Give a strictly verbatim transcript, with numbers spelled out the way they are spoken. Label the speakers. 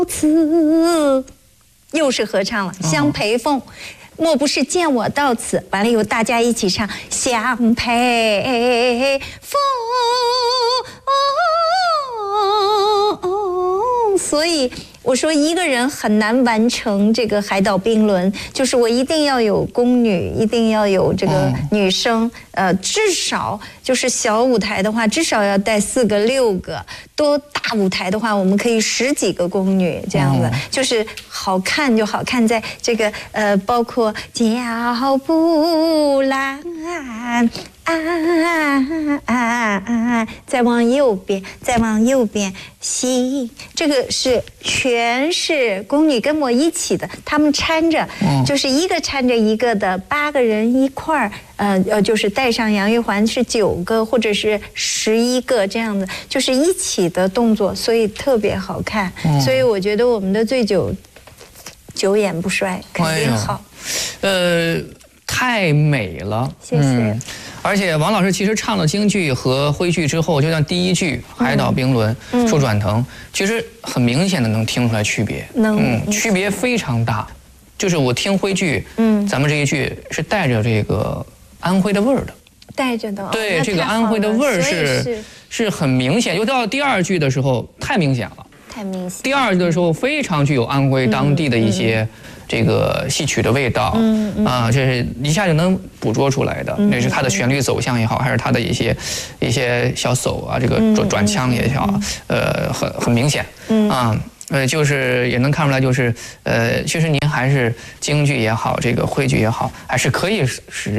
Speaker 1: 此，又是合唱了，相陪凤。莫不是见我到此，完了以后大家一起唱相陪凤。所以我说一个人很难完成这个海岛冰轮，就是我一定要有宫女，一定要有这个女生，呃，至少就是小舞台的话，至少要带四个六个，多大舞台的话，我们可以十几个宫女这样子，就是好看就好看在这个呃，包括脚步蓝。啊啊啊！再往右边，再往右边，西，这个是全是宫女跟我一起的，她们搀着，嗯、就是一个搀着一个的，八个人一块儿，呃呃，就是戴上杨玉环是九个或者是十一个这样子，就是一起的动作，所以特别好看。嗯、所以我觉得我们的醉酒久演不衰，肯定好。
Speaker 2: 哎、呃，太美了，
Speaker 1: 谢谢。嗯
Speaker 2: 而且王老师其实唱了京剧和徽剧之后，就像第一句《海岛冰轮》《树转藤》，其实很明显的能听出来区别，嗯，区别非常大。就是我听徽剧，嗯，咱们这一句是带着这个安徽的味儿的，
Speaker 1: 带着的，
Speaker 2: 对，这个安徽的味儿是是很明显。又到第二句的时候，太明显了，
Speaker 1: 太明显。
Speaker 2: 第二句的时候非常具有安徽当地的一些。这个戏曲的味道，嗯嗯、啊，这是一下就能捕捉出来的。那、嗯、是它的旋律走向也好，还是它的一些一些小手啊，这个转转腔也好，嗯、呃，很很明显，嗯、啊，呃，就是也能看出来，就是呃，其实您还是京剧也好，这个徽剧也好，还是可以使